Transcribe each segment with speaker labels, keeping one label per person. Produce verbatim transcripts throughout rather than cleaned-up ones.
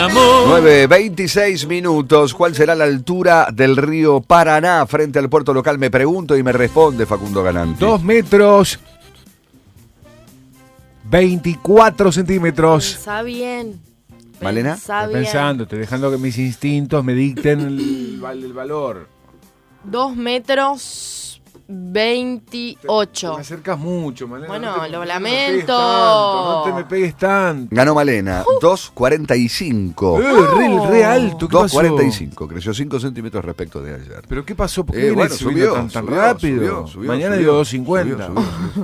Speaker 1: nueve veintiséis minutos. ¿Cuál será la altura del río Paraná frente al puerto local? Me pregunto y me responde Facundo Galante.
Speaker 2: Dos metros veinticuatro centímetros.
Speaker 3: Pensá bien.
Speaker 1: ¿Malena?
Speaker 3: Pensá
Speaker 2: Estoy
Speaker 3: bien.
Speaker 2: pensando, estoy dejando que mis instintos me dicten el, el valor.
Speaker 3: Dos metros veintiocho.
Speaker 2: Te me acercas mucho, Malena.
Speaker 3: Bueno,
Speaker 2: no te,
Speaker 3: lo
Speaker 2: no
Speaker 3: lamento.
Speaker 2: Me tanto, no te me pegues tanto.
Speaker 1: Ganó Malena, dos cuarenta y cinco.
Speaker 2: Eh, re, re alto, ¿qué
Speaker 1: dos
Speaker 2: pasó?
Speaker 1: cuarenta y cinco, creció cinco centímetros respecto de ayer.
Speaker 2: ¿Pero qué pasó? ¿Por qué
Speaker 1: Eh,
Speaker 2: viene
Speaker 1: bueno,
Speaker 2: subiendo
Speaker 1: subió,
Speaker 2: tan, tan
Speaker 1: subió,
Speaker 2: rápido?
Speaker 1: subió, subió,
Speaker 2: Mañana
Speaker 1: subió,
Speaker 2: digo dos cincuenta.
Speaker 1: subió, subió, subió.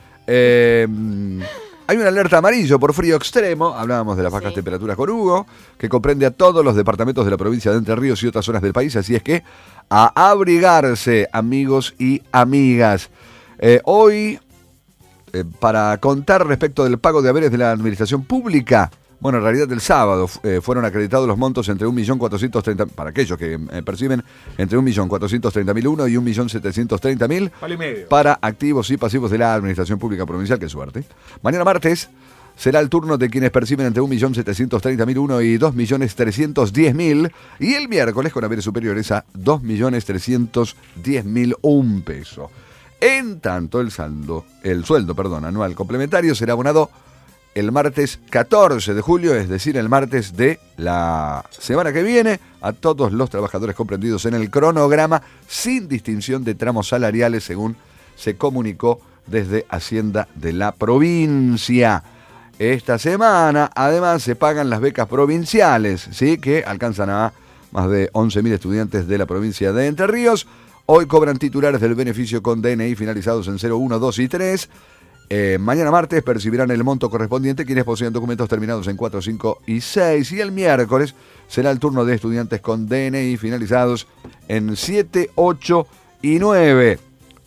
Speaker 1: Eh, hay una alerta amarillo por frío extremo, hablábamos de las bajas
Speaker 3: Sí.
Speaker 1: temperaturas con Hugo, que comprende a todos los departamentos de la provincia de Entre Ríos y otras zonas del país, así es que a abrigarse, amigos y amigas. Eh, hoy, eh, para contar respecto del pago de haberes de la administración pública, bueno, en realidad el sábado eh, fueron acreditados los montos entre un millón cuatrocientos treinta mil, para aquellos que eh, perciben entre un millón cuatrocientos treinta mil uno y un millón setecientos treinta mil,
Speaker 2: Vale y medio.
Speaker 1: para activos y pasivos de la administración pública provincial. Qué suerte. Mañana martes será el turno de quienes perciben entre un millón setecientos treinta mil uno y dos millones trescientos diez mil, y el miércoles con haberes superiores a dos millones trescientos diez mil un peso. En tanto, el saldo, el sueldo, perdón, anual complementario será abonado el martes catorce de julio, es decir, el martes de la semana que viene, a todos los trabajadores comprendidos en el cronograma, sin distinción de tramos salariales, según se comunicó desde Hacienda de la provincia. Esta semana, además, se pagan las becas provinciales, ¿sí?, que alcanzan a más de once mil estudiantes de la provincia de Entre Ríos. Hoy cobran titulares del beneficio con D N I finalizados en cero, uno, dos y tres. Eh, mañana martes percibirán el monto correspondiente quienes poseen documentos terminados en cuatro, cinco y seis. Y el miércoles será el turno de estudiantes con D N I finalizados en siete, ocho y nueve.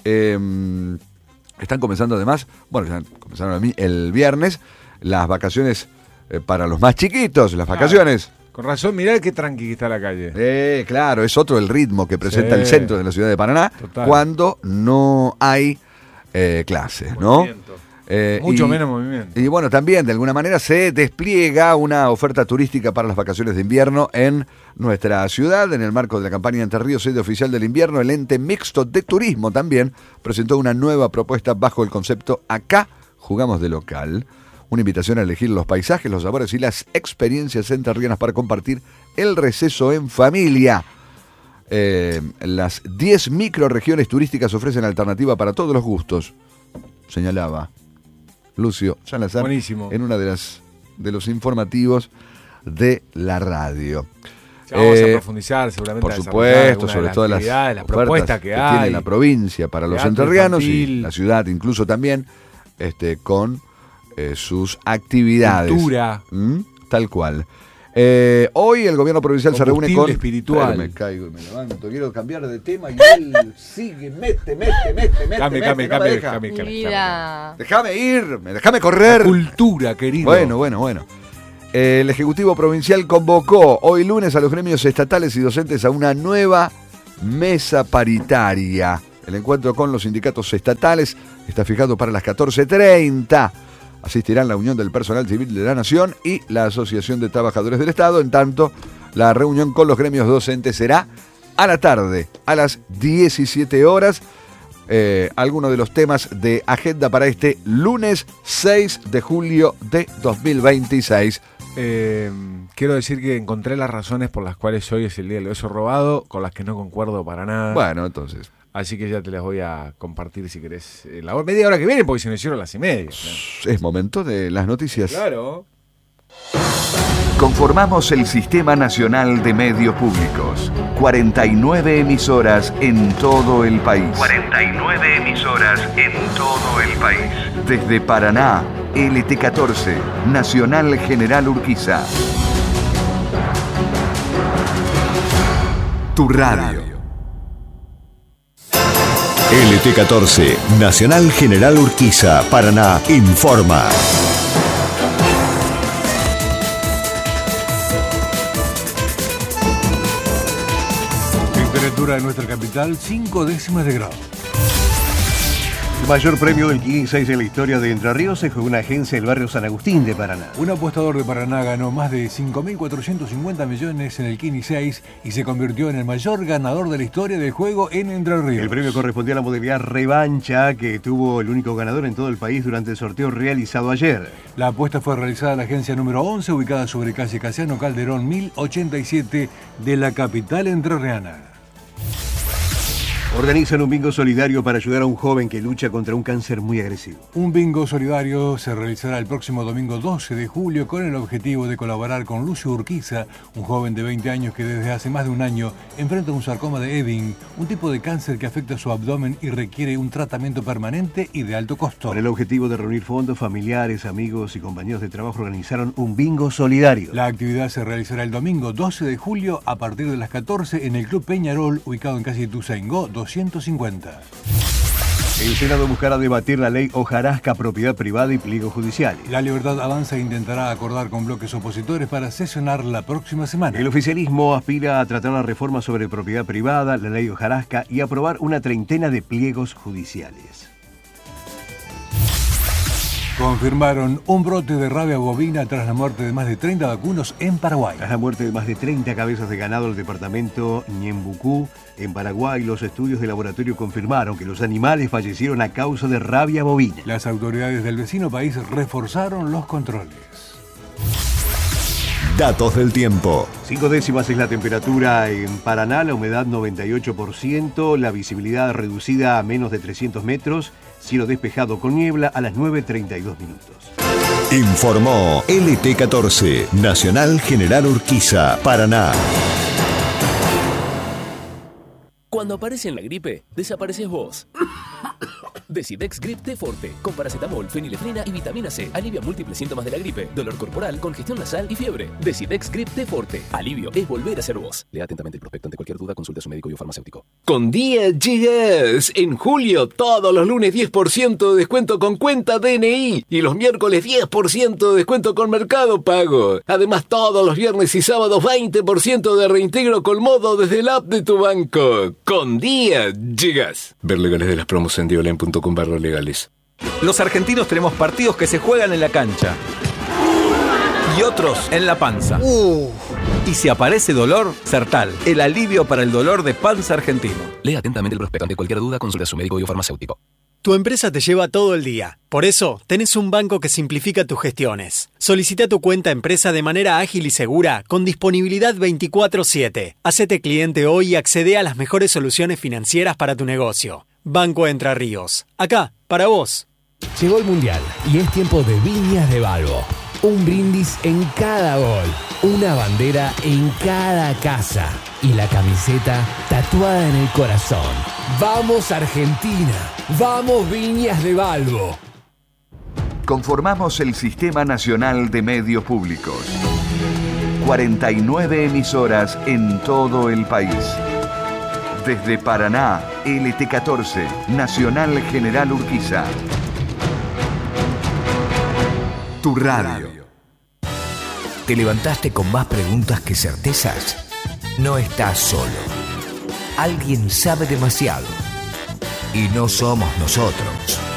Speaker 1: Eh, están comenzando además, bueno, ya comenzaron a mí el viernes, las vacaciones eh, para los más chiquitos, las vacaciones.
Speaker 2: Con razón, mirá qué tranqui que está la calle.
Speaker 1: Eh, claro, es otro el ritmo que presenta
Speaker 2: Sí.
Speaker 1: el centro de la ciudad de Paraná.
Speaker 2: Total.
Speaker 1: Cuando no hay eh, clases, ¿no?
Speaker 2: Movimiento.
Speaker 1: Eh,
Speaker 2: Mucho
Speaker 1: y,
Speaker 2: menos movimiento.
Speaker 1: Y bueno, también de alguna manera se despliega una oferta turística para las vacaciones de invierno en nuestra ciudad. En el marco de la campaña Entre Ríos, sede oficial del invierno, el ente mixto de turismo también presentó una nueva propuesta bajo el concepto Acá jugamos de local. Una invitación a elegir los paisajes, los sabores y las experiencias entrerrianas para compartir el receso en familia. Eh, las diez microrregiones turísticas ofrecen alternativa para todos los gustos, señalaba Lucio Salazar.
Speaker 2: Buenísimo.
Speaker 1: En una de las de los informativos de la radio.
Speaker 2: Ya vamos
Speaker 1: Eh,
Speaker 2: a profundizar seguramente.
Speaker 1: Por
Speaker 2: a desarrollar
Speaker 1: supuesto,
Speaker 2: alguna de
Speaker 1: sobre
Speaker 2: las
Speaker 1: todas las,
Speaker 2: actividades, las
Speaker 1: ofertas
Speaker 2: propuestas que, hay.
Speaker 1: tiene la provincia para los
Speaker 2: Teatro
Speaker 1: entrerrianos y
Speaker 2: infantil.
Speaker 1: la ciudad incluso también, este, con eh, sus actividades.
Speaker 2: Cultura.
Speaker 1: ¿Mm? Tal cual. Eh, hoy el gobierno provincial se reúne
Speaker 2: Combustible
Speaker 1: con...
Speaker 2: espiritual.
Speaker 1: Pero me caigo y me levanto, quiero cambiar de tema y él sigue, mete, mete, mete, mete,
Speaker 2: Cambie,
Speaker 1: mete,
Speaker 2: cambie,
Speaker 1: no me
Speaker 2: cambie,
Speaker 1: deja.
Speaker 2: cambie,
Speaker 3: Mi
Speaker 2: cambie,
Speaker 3: vida.
Speaker 1: Déjame ir, déjame correr.
Speaker 2: Cultura, querido.
Speaker 1: Bueno, bueno, bueno. Eh, el Ejecutivo Provincial convocó hoy lunes a los gremios estatales y docentes a una nueva mesa paritaria. El encuentro con los sindicatos estatales está fijado para las catorce treinta. Asistirán la Unión del Personal Civil de la Nación y la Asociación de Trabajadores del Estado. En tanto, la reunión con los gremios docentes será a la tarde, a las diecisiete horas. Eh, algunos de los temas de agenda para este lunes seis de julio de dos mil veintiséis.
Speaker 2: Eh, quiero decir que encontré las razones por las cuales hoy es el día del beso robado, con las que no concuerdo para nada.
Speaker 1: Bueno, entonces...
Speaker 2: Así que ya te las voy a compartir si querés eh, la media hora que viene, porque se nos hicieron las y media. ¿no?
Speaker 1: Es momento de las noticias.
Speaker 2: Claro.
Speaker 4: Conformamos el Sistema Nacional de Medios Públicos. cuarenta y nueve emisoras en todo el país.
Speaker 5: cuarenta y nueve emisoras en todo el país.
Speaker 4: Desde Paraná, L T catorce, Nacional General Urquiza. Tu radio.
Speaker 6: L T catorce, Nacional General Urquiza, Paraná, informa.
Speaker 2: Temperatura de nuestra capital, cinco décimas de grado.
Speaker 7: El mayor premio del quince en la historia de Entre Ríos se jugó una agencia del barrio San Agustín de Paraná.
Speaker 8: Un apostador de Paraná ganó más de cinco mil cuatrocientos cincuenta millones en el quince y se convirtió en el mayor ganador de la historia del juego en Entre Ríos.
Speaker 7: El premio correspondía a la modalidad revancha, que tuvo el único ganador en todo el país durante el sorteo realizado ayer.
Speaker 8: La apuesta fue realizada en la agencia número once, ubicada sobre calle Casiano Calderón mil ochenta y siete de la capital entrerriana.
Speaker 7: Organizan un bingo solidario para ayudar a un joven que lucha contra un cáncer muy agresivo.
Speaker 8: Un bingo solidario se realizará el próximo domingo doce de julio con el objetivo de colaborar con Lucio Urquiza, un joven de veinte años que desde hace más de un año enfrenta un sarcoma de Ewing, un tipo de cáncer que afecta su abdomen y requiere un tratamiento permanente y de alto costo.
Speaker 7: Con el objetivo de reunir fondos, familiares, amigos y compañeros de trabajo organizaron un bingo solidario.
Speaker 8: La actividad se realizará el domingo doce de julio a partir de las catorce en el Club Peñarol, ubicado en calle Ituzaingó doscientos cincuenta.
Speaker 7: El Senado buscará debatir la ley hojarasca, propiedad privada y pliegos judiciales.
Speaker 8: La Libertad Avanza e intentará acordar con bloques opositores para sesionar la próxima semana.
Speaker 7: El oficialismo aspira a tratar la reforma sobre propiedad privada, la ley hojarasca y aprobar una treintena de pliegos judiciales.
Speaker 8: Confirmaron un brote de rabia bovina tras la muerte de más de treinta vacunos en Paraguay.
Speaker 7: Tras la muerte de más de treinta cabezas de ganado del departamento Ñembucú, en Paraguay, los estudios de laboratorio confirmaron que los animales fallecieron a causa de rabia bovina.
Speaker 8: Las autoridades del vecino país reforzaron los controles.
Speaker 6: Datos del tiempo.
Speaker 7: Cinco décimas es la temperatura en Paraná, la humedad noventa y ocho por ciento, la visibilidad reducida a menos de trescientos metros, cielo despejado con niebla a las nueve treinta y dos minutos.
Speaker 6: Informó L T catorce, Nacional General Urquiza, Paraná.
Speaker 9: Cuando aparece en la gripe, desapareces vos. Decidex Grip T Forte, con paracetamol, fenilefrina y vitamina C. Alivia múltiples síntomas de la gripe, dolor corporal, congestión nasal y fiebre. Decidex Grip T Forte. Alivio es volver a ser vos. Lea atentamente el prospecto. Ante cualquier duda, consulte a su médico y o farmacéutico.
Speaker 10: Con Día Llegas. En julio, todos los lunes diez por ciento de descuento con cuenta D N I. Y los miércoles diez por ciento de descuento con Mercado Pago. Además, todos los viernes y sábados veinte por ciento de reintegro con modo desde el app de tu banco. Con Día Llegas. Ver legales de las promos en dioline punto com barra legales.
Speaker 11: Los argentinos tenemos partidos que se juegan en la cancha y otros en la panza. Uh. Y si aparece dolor, Sertal, el alivio para el dolor de panza argentino.
Speaker 9: Lea atentamente el prospecto. Ante cualquier duda, consulte a su médico y o farmacéutico.
Speaker 12: Tu empresa te lleva todo el día. Por eso, tenés un banco que simplifica tus gestiones. Solicita tu cuenta empresa de manera ágil y segura, con disponibilidad veinticuatro siete. Hacete cliente hoy y accede a las mejores soluciones financieras para tu negocio. Banco Entre Ríos. Acá, para vos.
Speaker 13: Llegó el Mundial y es tiempo de Viñas de Balbo. Un brindis en cada gol, una bandera en cada casa y la camiseta tatuada en el corazón. ¡Vamos Argentina! ¡Vamos Viñas de Balbo!
Speaker 4: Conformamos el Sistema Nacional de Medios Públicos. cuarenta y nueve emisoras en todo el país. Desde Paraná, L T catorce, Nacional General Urquiza. Tu radio.
Speaker 13: ¿Te levantaste con más preguntas que certezas? No estás solo. Alguien sabe demasiado. Y no somos nosotros.